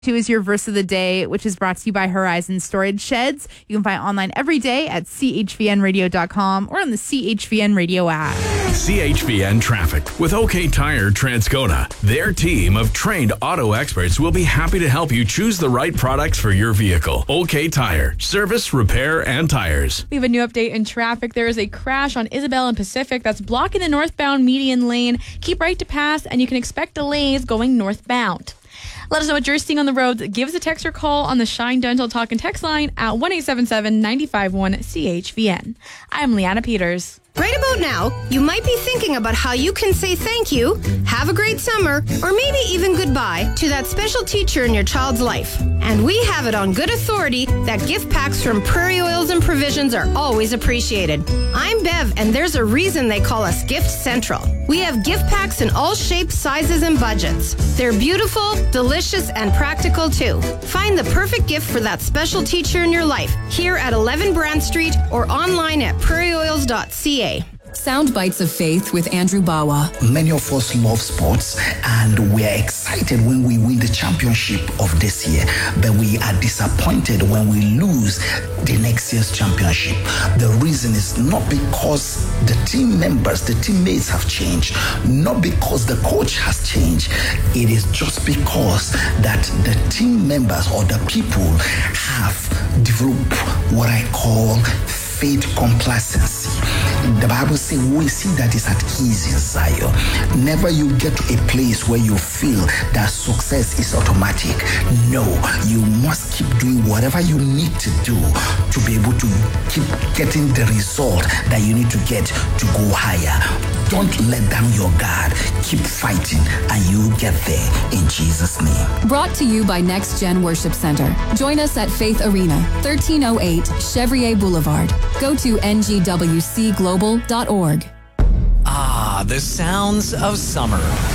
Two is your verse of the day, which is brought to you by Horizon Storage Sheds. You can find online every day at chvnradio.com or on the CHVN Radio app. CHVN Traffic with OK Tire Transcona. Their team of trained auto experts will be happy to help you choose the right products for your vehicle. OK Tire. Service, repair, and tires. We have a new update in traffic. There is a crash on Isabel and Pacific that's blocking the northbound median lane. Keep right to pass, and you can expect delays going northbound. Let us know what you're seeing on the roads. Give us a text or call on the Shine Dental Talk and Text line at 1-877-951-CHVN. I'm Leanna Peters. Right about now, you might be thinking about how you can say thank you, have a great summer, or maybe even goodbye to that special teacher in your child's life. And we have it on good authority that gift packs from Prairie Oils and Provisions are always appreciated. I'm Bev, and there's a reason they call us Gift Central. We have gift packs in all shapes, sizes, and budgets. They're beautiful, delicious, and practical too. Find the perfect gift for that special teacher in your life here at 11 Brand Street or online at prairieoils.ca. Sound Bites of Faith with Andrew Bawa. Many of us love sports and we are excited when we win the championship of this year, but we are disappointed when we lose the next year's championship. The reason is not because the team members, the teammates have changed, not because the coach has changed. It is just because that the team members or the people have developed what I call faith complacency. The Bible says we see that it's at ease in Zion. Never you get to a place where you feel that success is automatic. No, you must keep doing whatever you need to do to be able to keep getting the result that you need to get to go higher. Don't let down your guard. Keep fighting and you'll get there in Jesus' name. Brought to you by Next Gen Worship Center. Join us at Faith Arena, 1308 Chevrier Boulevard. Go to ngwcglobal.org. Ah, the sounds of summer.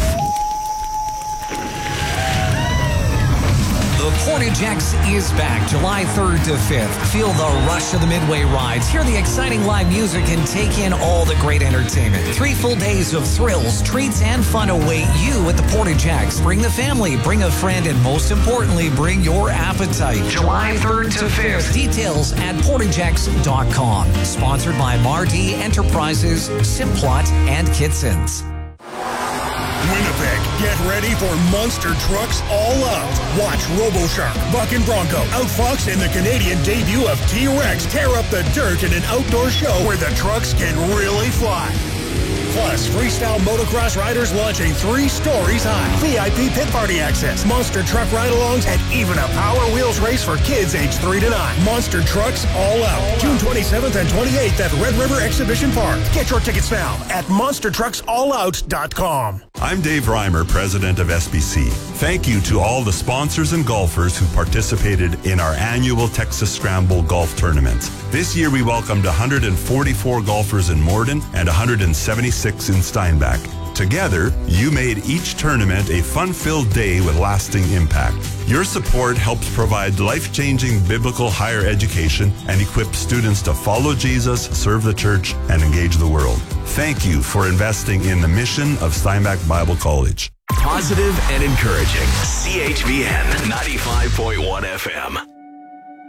The Portage X is back July 3rd to 5th. Feel the rush of the Midway rides, hear the exciting live music, and take in all the great entertainment. 3 full days of thrills, treats, and fun await you at the Portage X. Bring the family, bring a friend, and most importantly, bring your appetite. July 3rd to 5th. Details at portagex.com. Sponsored by Mardi Enterprises, Simplot, and Kitson's. Winnipeg, get ready for Monster Trucks All Out. Watch RoboShark, Buck and Bronco outfox in the Canadian debut of T-Rex tear up the dirt in an outdoor show where the trucks can really fly. Plus, freestyle motocross riders launching 3 stories high. VIP pit party access, monster truck ride-alongs, and even a Power Wheels race for kids aged 3 to 9. Monster Trucks All Out. June 27th and 28th at Red River Exhibition Park. Get your tickets now at monstertrucksallout.com. I'm Dave Reimer, president of SBC. Thank you to all the sponsors and golfers who participated in our annual Texas Scramble Golf Tournament. This year we welcomed 144 golfers in Morden and 176 in Steinbach. Together, you made each tournament a fun-filled day with lasting impact. Your support helps provide life-changing biblical higher education and equips students to follow Jesus, serve the church, and engage the world. Thank you for investing in the mission of Steinbach Bible College. Positive and encouraging. CHVN 95.1 FM.